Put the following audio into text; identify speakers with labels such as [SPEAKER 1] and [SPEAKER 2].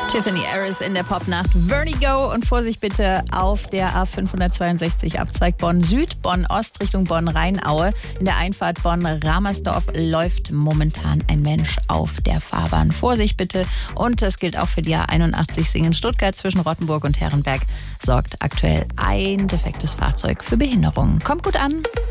[SPEAKER 1] Tiffany Harris in der Popnacht Vertigo und Vorsicht bitte auf der A562 Abzweig Bonn Süd, Bonn Ost Richtung Bonn Rheinaue. In der Einfahrt Bonn-Ramersdorf läuft momentan ein Mensch auf der Fahrbahn. Vorsicht bitte, und das gilt auch für die A81 Singen-Stuttgart zwischen Rottenburg und Herrenberg. Sorgt aktuell ein defektes Fahrzeug für Behinderungen. Kommt gut an.